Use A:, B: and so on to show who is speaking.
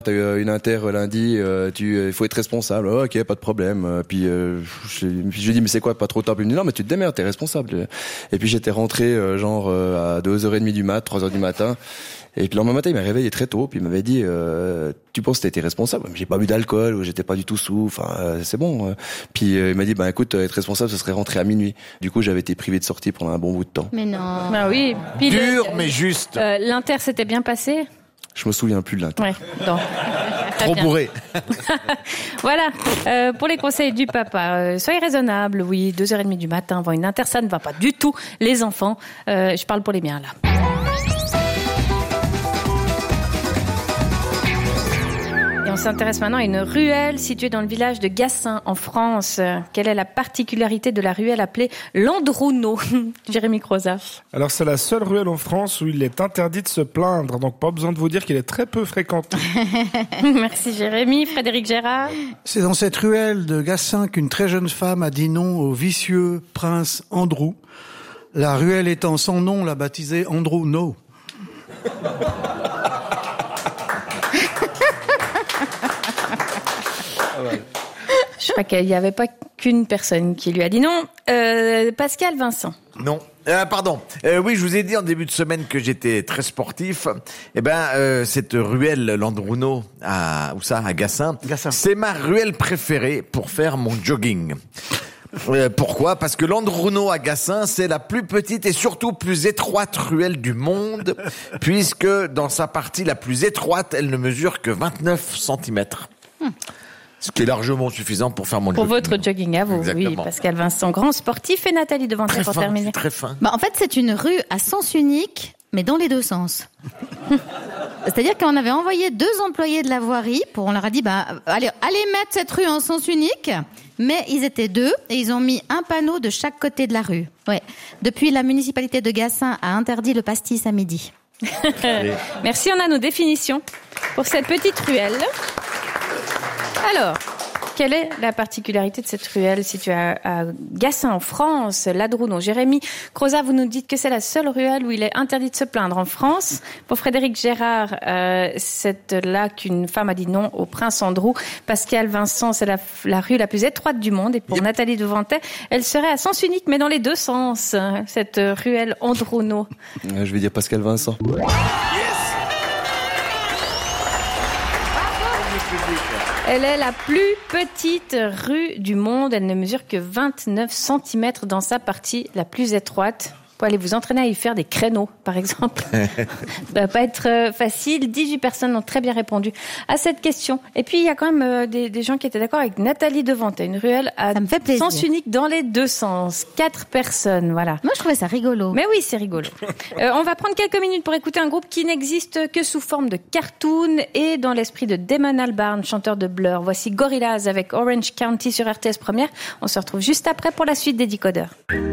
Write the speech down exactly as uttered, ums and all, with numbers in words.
A: T'as eu une inter lundi, euh, tu, il faut être responsable. Oh, ok, pas de problème. Puis, euh, je, je lui dis, mais c'est quoi, pas trop tard? Il me dit, non, mais tu te démerdes, t'es responsable. Et puis j'étais rentré euh, genre euh, à deux heures trente du mat, trois heures du matin. Et puis le lendemain matin, il m'a réveillé très tôt, puis il m'avait dit, euh, tu penses que t'étais responsable? J'ai pas bu d'alcool, ou j'étais pas du tout sous, enfin, euh, c'est bon. Puis euh, il m'a dit, bah écoute, être responsable, ce serait rentrer à minuit. Du coup, j'avais été privé de sortie pendant un bon bout de temps.
B: Mais non.
C: Bah oui. Puis
D: Dur,
C: le,
D: mais juste.
C: Euh, L'Inter s'était bien passé?
A: Je me souviens plus de l'inter.
C: Ouais, non.
D: Trop bourré.
C: Voilà, euh, pour les conseils du papa, euh, soyez raisonnable, oui, deux heures trente du matin avant une inter, ça ne va pas du tout, les enfants. Euh, je parle pour les miens, là. Et on s'intéresse maintenant à une ruelle située dans le village de Gassin, en France. Quelle est la particularité de la ruelle appelée Landruno? Jérémy Croza.
E: Alors, c'est la seule ruelle en France où il est interdit de se plaindre, donc pas besoin de vous dire qu'il est très peu fréquenté.
C: Merci Jérémy. Frédéric Gérard.
F: C'est dans cette ruelle de Gassin qu'une très jeune femme a dit non au vicieux prince Andrew. La ruelle étant sans nom, l'a baptisée Andrew No.
C: Je crois qu'il n'y avait pas qu'une personne qui lui a dit non. Euh, Pascal Vincent.
D: Non. Euh, pardon. Euh, oui, je vous ai dit en début de semaine que j'étais très sportif. Eh ben, euh, cette ruelle Landruno à où ça, à Gassin,
F: Gassin.
D: C'est ma ruelle préférée pour faire mon jogging. Euh, pourquoi? Parce que Landruno à Gassin, c'est la plus petite et surtout plus étroite ruelle du monde, puisque dans sa partie la plus étroite, elle ne mesure que vingt-neuf centimètres. Hmm. Ce qui est largement suffisant pour faire mon
C: pour
D: jogging.
C: Pour votre jogging à vous,
D: exactement.
C: Oui. Pascal Vincent, grand sportif, et Nathalie Devantet
D: Très
C: pour
D: fin,
C: terminer.
D: Très fin.
B: Bah, en fait, c'est une rue à sens unique, mais dans les deux sens. C'est-à-dire qu'on avait envoyé deux employés de la voirie pour, on leur a dit, bah, allez, allez mettre cette rue en sens unique. Mais ils étaient deux et ils ont mis un panneau de chaque côté de la rue. Ouais. Depuis, la municipalité de Gassin a interdit le pastis à midi.
C: Merci, on a nos définitions pour cette petite ruelle. Alors, quelle est la particularité de cette ruelle située à, à Gassin, en France, Landruno? Jérémy Croza, vous nous dites que c'est la seule ruelle où il est interdit de se plaindre en France. Pour Frédéric Gérard, euh, c'est là qu'une femme a dit non au prince Andrew. Pascal Vincent, c'est la, la rue la plus étroite du monde. Et pour yep. Nathalie Devantet, elle serait à sens unique, mais dans les deux sens, cette ruelle Landruno.
A: Je vais dire Pascal Vincent.
C: Elle est la plus petite rue du monde. Elle ne mesure que vingt-neuf centimètres dans sa partie la plus étroite. Vous pouvez aller vous entraîner à y faire des créneaux, par exemple. Ça va pas être facile. dix-huit personnes ont très bien répondu à cette question. Et puis, il y a quand même euh, des, des gens qui étaient d'accord avec Nathalie Devantet. Une ruelle à sens unique dans les deux sens. Quatre personnes, voilà.
B: Moi, je trouvais ça rigolo.
C: Mais oui, c'est rigolo. euh, on va prendre quelques minutes pour écouter un groupe qui n'existe que sous forme de cartoon et dans l'esprit de Damon Albarn, chanteur de Blur. Voici Gorillaz avec Orange County sur R T S Première. On se retrouve juste après pour la suite des Décodeurs.